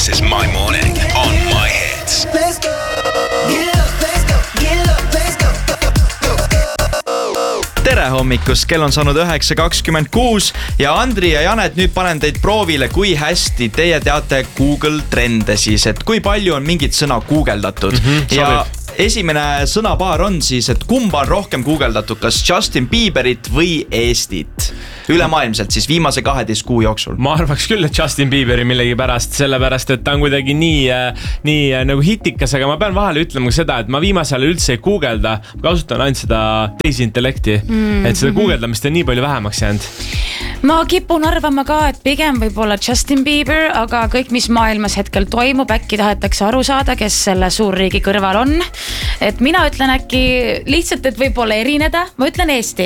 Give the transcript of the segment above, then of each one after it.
This is my morning on my hits. Let's go. Get up, let's go. Get up, let's go. Tere hommikust, kell on saanud 9.26 ja Andri ja Janet, nüüd panen teid proovile, kui hästi teie teate Google trende siis, et kui palju on mingit sõna guugeldatud. Ja esimene sõnapaar on siis, et kumba on rohkem guugeldatud, kas Justin Bieberit või Eestit? Ülemaailmselt siis viimase 12 kuu jooksul. Ma arvaks küll, et Justin Bieberi millegi pärast, sellepärast, et ta on kuidagi nii nagu hitikas, aga ma pean vahele ütlema ka seda, et ma viimasel üldse ei guugelda, kasutan ainult seda teisintellekti, et seda guugeldamist on nii palju vähemaks jäänud. Ma kipun arvama ka, et pigem võib olla Justin Bieber, aga kõik, mis maailmas hetkel toimub, äkki tahetakse aru saada, kes selle suurriigi kõrval on. Et mina ütlen äkki lihtsalt, et võib-olla erineda, ma ütlen Eesti.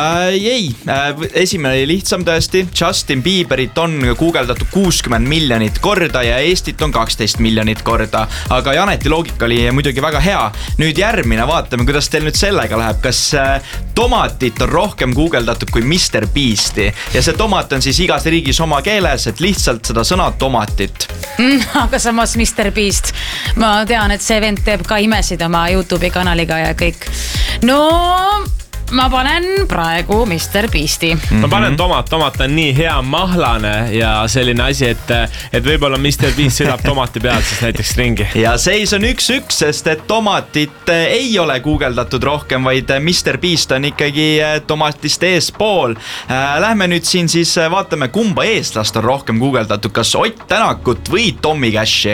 Esimene oli lihtsam tõesti. Justin Bieberit on guugeldatud 60 miljonit korda ja Eestit on 12 miljonit korda. Aga Janeti loogika oli muidugi väga hea. Nüüd järgmine, vaatame, kuidas teil nüüd sellega läheb. Kas tomatit on rohkem guugeldatud kui Mr. Beasti? Ja see tomat on siis igas riigis oma keeles, et lihtsalt seda sõna tomatit. Aga samas Mr. Beast. Ma tean, et see vend teeb ka imesid oma YouTube'i kanaliga ja kõik. No... Ma panen praegu Mr. Beasti. Ma panen tomat on nii hea mahlane ja selline asi, et võib-olla Mr. Beast sõidab tomati peal siis näiteks ringi. Ja seis on 1-1, sest et tomatit ei ole guugeldatud rohkem, vaid Mr. Beast on ikkagi tomatist eespool. Lähme nüüd siin siis vaatame, kumba eestlast on rohkem guugeldatud, kas Ott Tänakut või Tommy Cashi.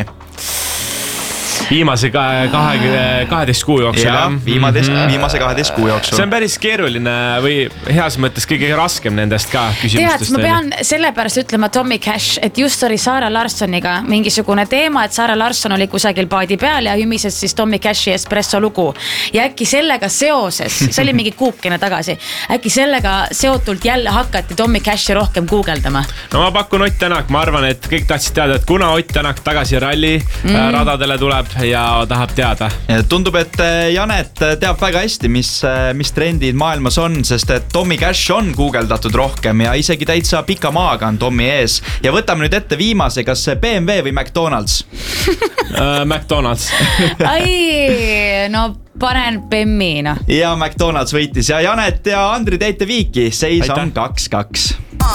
Viimase 12 kuu jooksul. Ja, viimase 12 kuu jooksul. See on päris keeruline või heas mõttes kõige raskem nendest ka küsimustest. Tead, ma pean sellepärast ütlema Tommy Cash, et just oli Sara Larssoniga mingisugune teema, et Sara Larsson oli kusagil paadi peal ja ümises siis Tommy Cashi espresso lugu. Ja äkki sellega seoses, see oli mingi kuukene tagasi, äkki sellega seotult jälle hakati Tommy Cashi rohkem guugeldama. No ma pakun Ott Tänak, ma arvan, et kõik tahtsid teada, et kuna Ott Tänak tagasi ralli radadele tuleb ja tahab teada. Tundub, et Janet teab väga hästi, mis trendid maailmas on, sest et Tommy Cash on guugeldatud rohkem ja isegi täitsa pika maaga on Tommy ees. Ja võtame nüüd ette viimase, kas BMW või McDonald's? McDonald's. Ai, no panen Bemmina. Ja McDonald's võitis ja Janet ja Andri teite viiki, seis on 2-2.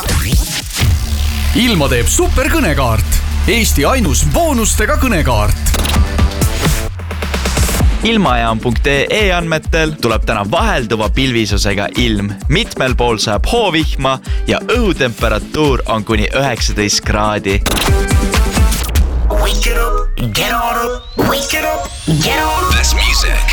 Ilma teeb superkõnekaart. Eesti ainus boonustega kõnekaart. Ilmajaam.ee andmetel tuleb täna vahelduva pilvisusega ilm. Mitmel pool saab hoovihma ja õhutemperatuur on kuni 19 kraadi. Wake it up, get on up, wake it up, get on. Best music